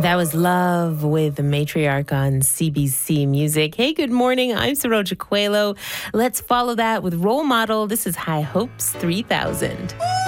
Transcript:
That was Love with the Matriarch on CBC Music. Hey, good morning. I'm Saroja Coelho. Let's follow that with Role Model. This is High Hopes 3000.